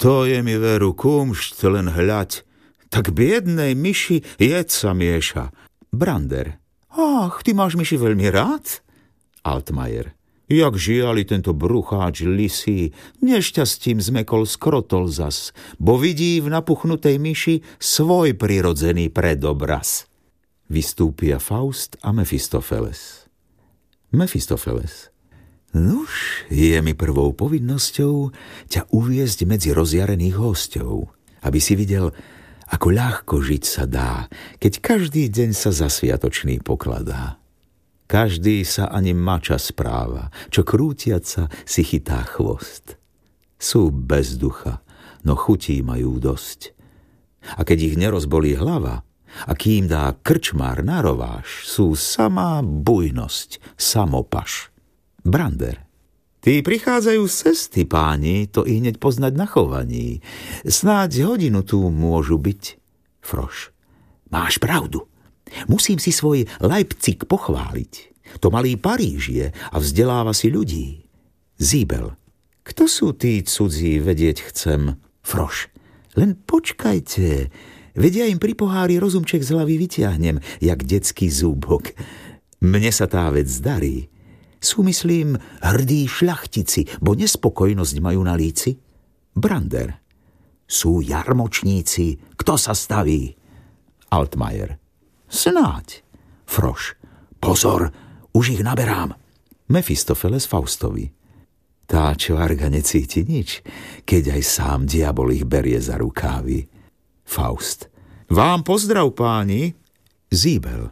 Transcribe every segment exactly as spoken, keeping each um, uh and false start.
To je mi veru kumšt, len hľaď. Tak biednej myši jed sa mieša. Brander. Ach, ty máš myši veľmi rád? Altmajer. Jak žiali tento brucháč lisý, nešťastím zmekol skrotol zas, bo vidí v napuchnutej myši svoj prirodzený predobraz. Vystúpia Faust a Mefistofeles. Mefistofeles. Nuž, je mi prvou povinnosťou ťa uviesť medzi rozjarených hosťov, aby si videl, ako ľahko žiť sa dá, keď každý deň sa za sviatočný pokladá. Každý sa ani mača správa, čo krútiac sa si chytá chvost. Sú bez ducha, no chutí majú dosť. A keď ich nerozbolí hlava, a kým dá krčmár na rováš, sú samá bujnosť, samopaš. Brander. Tí prichádzajú z cesty, páni, to i hneď poznať na chovaní. Snáď hodinu tu môžu byť. Froš. Máš pravdu. Musím si svoj Leipzig pochváliť. To malý Paríž je a vzdeláva si ľudí. Zíbel. Kto sú tí cudzí, vedieť chcem. Froš. Len počkajte. Vedia im pri pohári rozumček z hlavy vyťahnem, jak detský zúbok. Mne sa tá vec zdarí. Sú, myslím, hrdí šľachtici, bo nespokojnosť majú na líci. Brander. Sú jarmočníci. Kto sa staví? Altmajer. Snáď. Froš. Pozor, už ich naberám. Mefistofeles Faustovi. Tá čvarga necíti nič, keď aj sám diabol ich berie za rukávy. Faust. Vám pozdrav, páni. Zíbel.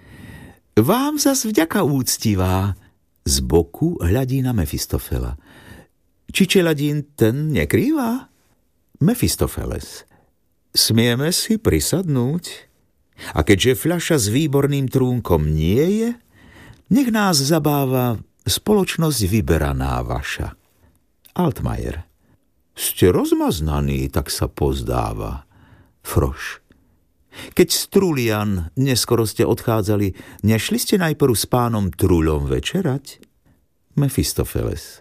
Vám zas vďaka úctivá. Z boku hľadí na Mefistofela. Či čeladín ten nekrýva? Mefistofeles. Smieme si prisadnúť? A keďže fľaša s výborným trúnkom nie je, nech nás zabáva spoločnosť vyberaná vaša. Altmajer. Ste rozmaznaní, tak sa pozdáva. Froš. Keď z Trulian neskoro ste odchádzali, nešli ste najprv s pánom Trulom večerať? Mefistofeles.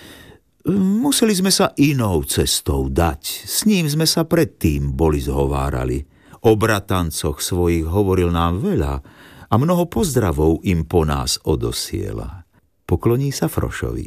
Museli sme sa inou cestou dať. S ním sme sa predtým boli zhovárali. O bratancoch svojich hovoril nám veľa a mnoho pozdravov im po nás odosiela. Pokloní sa Frošovi.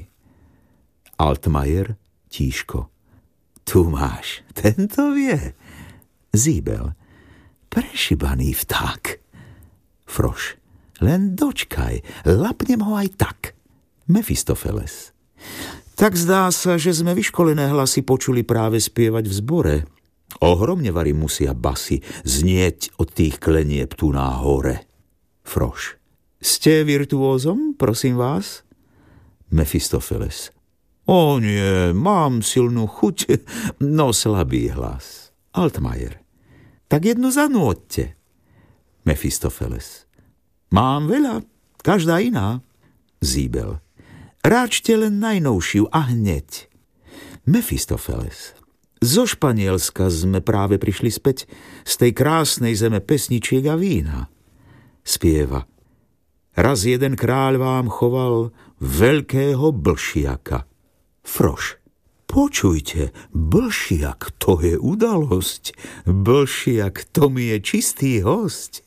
Altmajer tížko. Tu máš, tento vie. Zíbel. Prešibaný vták. Froš. Len dočkaj, lapnem ho aj tak. Mefistofeles. Tak zdá sa, že sme vyškolené hlasy počuli práve spievať v zbore. Ohromne vari musia basy znieť od tých klenieb tu na hore. Froš. Ste virtuózom, prosím vás? Mefistofeles. O nie, mám silnú chuť, no slabý hlas. Altmajer. Tak jednu zanúďte. Mefistofeles. Mám veľa, každá iná. Zíbel. Ráčte len najnovšiu a hneď. Mefistofeles. Zo Španielska sme práve prišli späť z tej krásnej zeme pesničiek a vína. Spieva. Raz jeden kráľ vám choval veľkého blšiaka. Froš. Počujte, blšiak, to je udalosť. Blšiak, to mi je čistý hosť.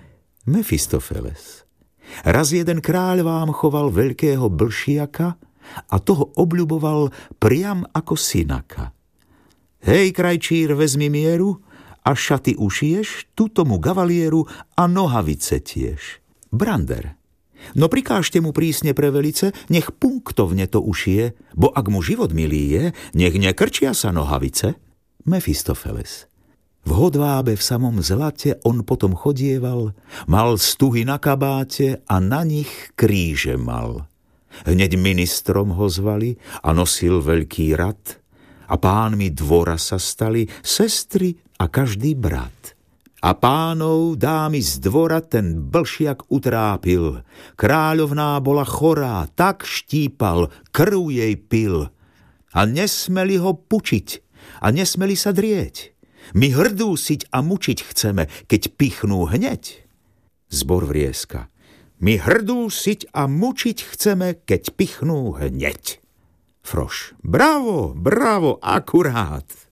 Mefistofeles. Raz jeden kráľ vám choval veľkého blšiaka a toho obľuboval priam ako synaka. Hej, krajčír, vezmi mieru a šaty ušiješ, tu tomu gavalieru a nohavice tiež. Brander. No prikážte mu prísne pre velice, nech punktovne to ušije, bo ak mu život milý je, nech nekrčia sa nohavice. Mefistofeles. V hodvábe v samom zlate on potom chodieval, mal stuhy na kabáte a na nich kríže mal. Hneď ministrom ho zvali a nosil veľký rad a pánmi dvora sa stali sestry a každý brat. A pánov dámy z dvora ten blšiak utrápil. Kráľovná bola chorá, tak štípal, krv jej pil. A nesmeli ho pučiť a nesmeli sa drieť. My hrdúsiť a mučiť chceme, keď pichnú hneď. Zbor vrieska. My hrdúsiť a mučiť chceme, keď pichnú hneď. Froš. Bravo, bravo, akurát.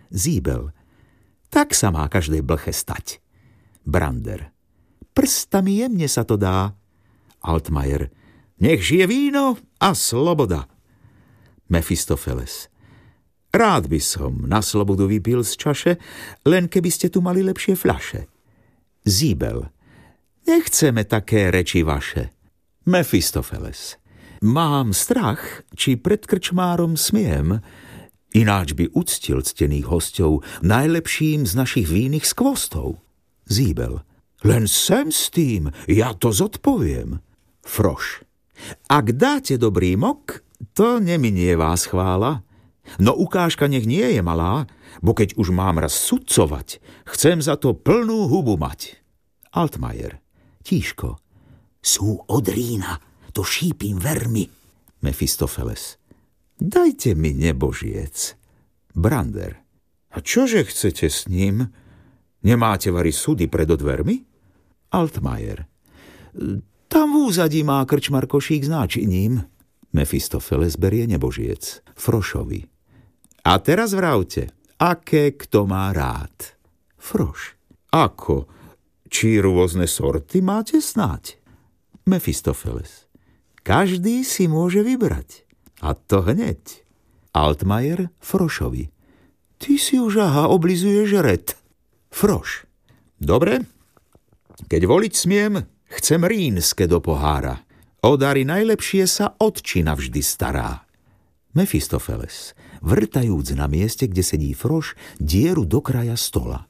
Zíbel. Tak sa má každej blche stať. Brander. Prstami jemne sa to dá. Altmajer. Nech žije víno a sloboda. Mefistofeles. Rád by som na slobodu vypil z čaše, len keby ste tu mali lepšie fľaše. Zíbel. Nechceme také reči vaše. Mefistofeles. Mám strach, či pred krčmárom smiem, ináč by uctil ctených hosťov najlepším z našich vínnych skvostov. Zíbel. Len sem s tým, ja to zodpoviem. Froš. Ak dáte dobrý mok, to neminie vás chvála. No ukážka nech nie je malá, bo keď už mám raz sudcovať, chcem za to plnú hubu mať. Altmajer. Tíško. Sú od Rína, to šípim vermi. Mefistofeles. Dajte mi nebožiec. Brander. A čože chcete s ním? Nemáte vari súdy pred odvermi? Altmajer. Tam v úzadí má krčmar košík s náčiním. Mefistofeles berie nebožiec. Frošovi. A teraz vravte, aké kto má rád? Froš. Ako? Či rôzne sorty máte snáď? Mefistofeles. Každý si môže vybrať. A to hneď. Altmajer Frošovi. Ty si už aha oblizuješ red. Froš. Dobre, keď voliť smiem, chcem rínske do pohára. O dary najlepšie sa otčina vždy stará. Mefistofeles, vrtajúc na mieste, kde sedí Froš, dieru do kraja stola.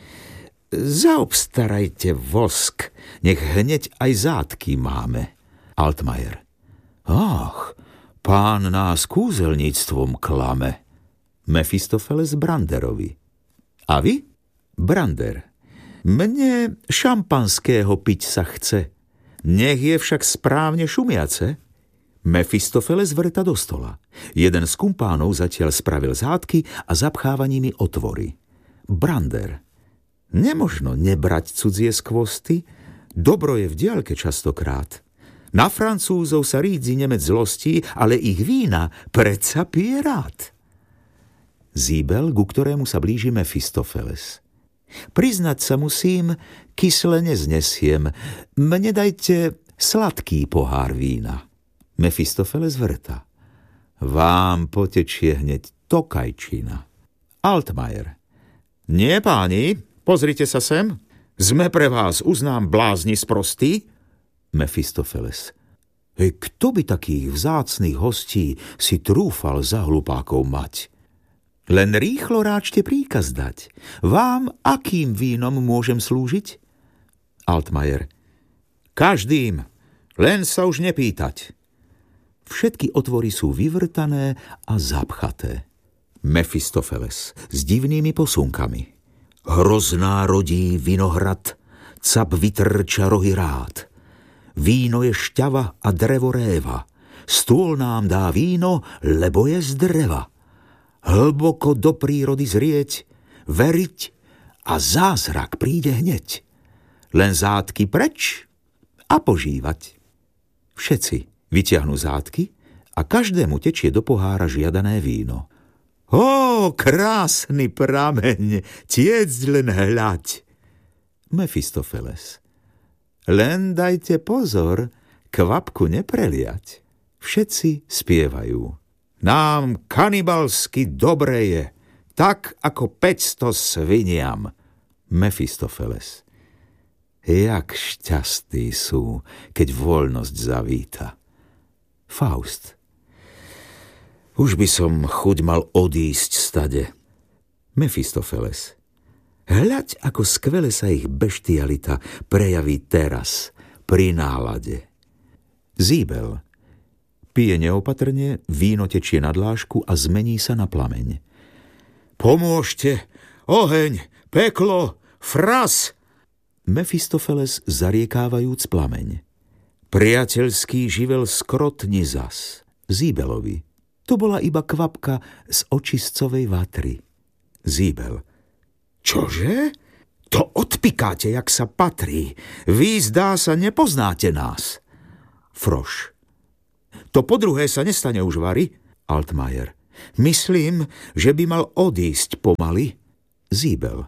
Zaobstarajte vosk, nech hneď aj zátky máme. Altmajer. Ach, pán nás kúzelníctvom klame. Mefistofeles Branderovi. A vy? Brander. Mne šampanského piť sa chce. Nech je však správne šumiace. Mefistofeles vrta do stola. Jeden z kumpánov zatiaľ spravil zátky a zapcháva nimi otvory. Brander. Nemožno nebrať cudzie skvosty. Dobro je v diaľke častokrát. Na Francúzov sa rídzi Nemec zlostí, ale ich vína predsa pije rád. Zíbel, ku ktorému sa blíži Mefistofeles. Priznať sa musím, kysle neznesiem. Mne dajte sladký pohár vína. Mefistofeles vrta. Vám potečie hneď tokajčina. Altmajer. Nie, páni, pozrite sa sem. Sme pre vás, uznám, blázni sprostí. Mefistofeles. Hej, kto by takých vzácnych hostí si trúfal za hlupákov mať? Len rýchlo ráčte príkaz dať. Vám akým vínom môžem slúžiť? Altmajer. Každým, len sa už nepýtať. Všetky otvory sú vyvrtané a zapchaté. Mefistofeles s divnými posunkami. Hrozná rodí vinohrad, cap vytrča rohy rád. Víno je šťava a drevo réva. Stôl nám dá víno, lebo je z dreva. Hlboko do prírody zrieť, veriť a zázrak príde hneď. Len zátky preč a požívať. Všetci vyťahnú zátky a každému tečie do pohára žiadané víno. Ó, krásny prameň, tiecť len hľaď. Mefistofeles. Len dajte pozor, kvapku nepreliať. Všetci spievajú. Nám kanibalsky dobre je, tak ako päťsto sviniam. Mefistofeles. Jak šťastní sú, keď voľnosť zavíta. Faust. Už by som chuť mal odísť stade. Mefistofeles. Hľaď, ako skvele sa ich beštialita prejaví teraz, pri nálade. Zíbel. Pije neopatrne, víno tečie na dlášku a zmení sa na plameň. Pomôžte! Oheň! Peklo! Fras! Mefistofeles zariekávajúc plameň. Priateľský živel skrotni zas. Zíbelovi. To bola iba kvapka z očistcovej vatry. Zíbel. Čože? To odpikáte, jak sa patrí. Vy, zdá sa, nepoznáte nás. Froš. To po druhé sa nestane už, vari? Altmajer. Myslím, že by mal odísť pomaly. Zíbel.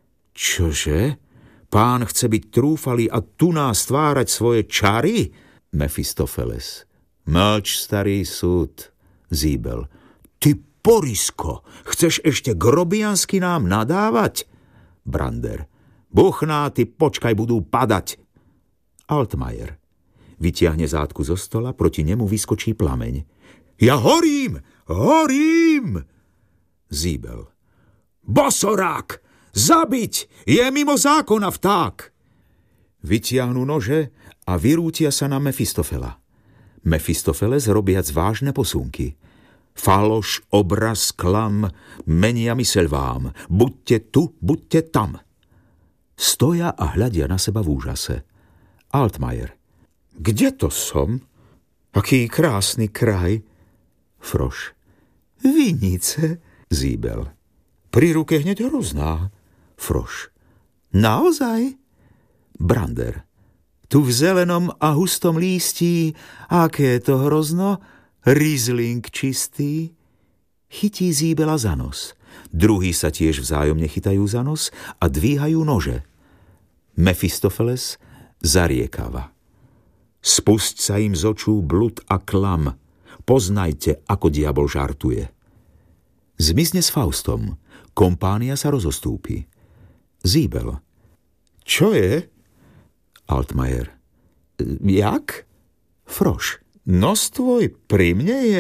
Čože? Pán chce byť trúfalý a tu nás stvárať svoje čary? Mefistofeles. Mlč, starý súd. Zíbel. Ty porisko, chceš ešte grobiansky nám nadávať? Brander. Buchnáty, počkaj, budú padať. Altmajer. Vytiahne zátku zo stola, proti nemu vyskočí plameň. Ja horím! Horím! Zíbel. Bosorák! Zabiť! Je mimo zákona vták! Vytiahnu nože a vyrútia sa na Mefistofela. Mefistofeles robiac vážne posunky. Faloš, obraz, klam, menia myseľ vám. Buďte tu, buďte tam. Stoja a hľadia na seba v úžase. Altmajer. Kde to som? Aký krásny kraj. Froš. Vinice. Zíbel. Pri ruke hneď hrozná. Froš. Naozaj? Brander. Tu v zelenom a hustom lístí, aké to hrozno, Riesling čistý. Chytí Zíbela za nos. Druhí sa tiež vzájomne chytajú za nos a dvíhajú nože. Mefistofeles zariekava. Spusť sa im z očú blud a klam. Poznajte, ako diabol žartuje. Zmizne s Faustom. Kompánia sa rozostúpi. Zíbel. Čo je? Altmajer. Jak? Froš. Nos tvoj pri mne je?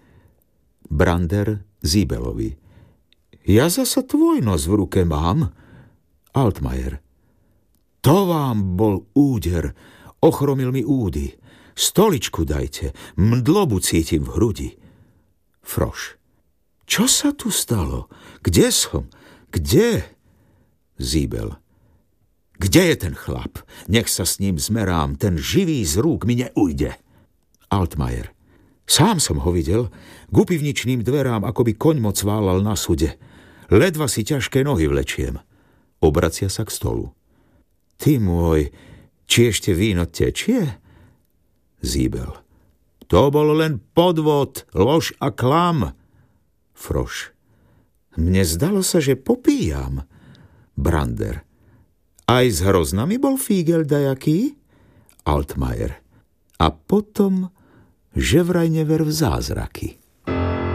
Brander Zíbelovi. Ja zasa tvoj nos v ruke mám. Altmajer. To vám bol úder. Ochromil mi údy. Stoličku dajte, mdlobu cítim v hrudi. Froš. Čo sa tu stalo? Kde som? Kde? Zíbel. Kde je ten chlap? Nech sa s ním zmerám, ten živý z rúk mi neujde. Altmajer. Sám som ho videl, k upivničným dverám, ako by koň moc válal na sude. Ledva si ťažké nohy vlečiem. Obracia sa k stolu. Ty môj, či ešte víno tečie? Zíbel. To bol len podvod, lož a klam. Froš. Mne zdalo sa, že popíjam. Brander. Aj s hroznami bol fígel dajaký? Altmajer. A potom, že vraj never v zázraky.